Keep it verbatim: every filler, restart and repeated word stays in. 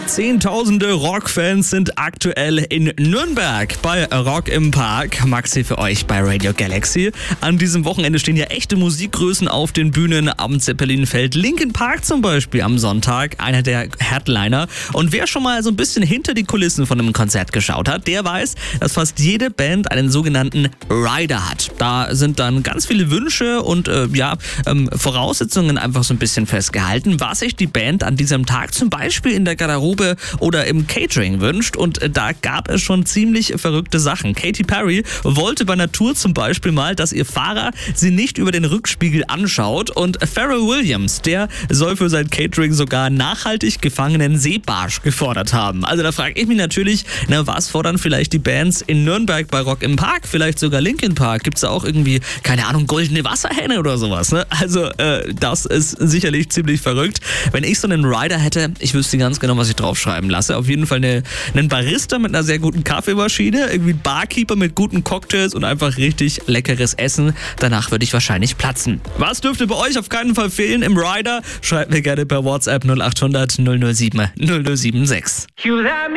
Zehntausende Rockfans sind aktuell in Nürnberg bei Rock im Park. Maxi für euch bei Radio Galaxy. An diesem Wochenende stehen ja echte Musikgrößen auf den Bühnen. Am Zeppelinfeld Linkin Park zum Beispiel am Sonntag, einer der Headliner. Und wer schon mal so ein bisschen hinter die Kulissen von einem Konzert geschaut hat, der weiß, dass fast jede Band einen sogenannten Rider hat. Da sind dann ganz viele Wünsche und äh, ja, ähm, Voraussetzungen einfach so ein bisschen festgehalten, was sich die Band an diesem Tag zum Beispiel in der Garderobe oder im Catering wünscht. Und äh, da gab es schon ziemlich verrückte Sachen. Katy Perry wollte bei einer Tour zum Beispiel mal, dass ihr Fahrer sie nicht über den Rückspiegel anschaut. Und Pharrell Williams, der soll für sein Catering sogar nachhaltig gefangenen Seebarsch gefordert haben. Also da frage ich mich natürlich, na, was fordern vielleicht die Bands in Nürnberg bei Rock im Park? Vielleicht sogar Linkin Park? Gibt es da auch irgendwie, keine Ahnung, goldene Wasserhähne oder sowas? Ne? Also äh, das ist sicherlich ziemlich verrückt. Wenn ich so einen Rider hätte, ich wüsste ganz genau, was ich draufschreiben lasse. Auf jeden Fall eine, einen Barista mit einer sehr guten Kaffeemaschine, irgendwie ein Barkeeper mit guten Cocktails und einfach richtig leckeres Essen. Danach würde ich wahrscheinlich platzen. Was dürfte bei euch auf keinen Fall fehlen im Rider? Schreibt mir gerne per WhatsApp null acht hundert null null sieben null null sieben sechs.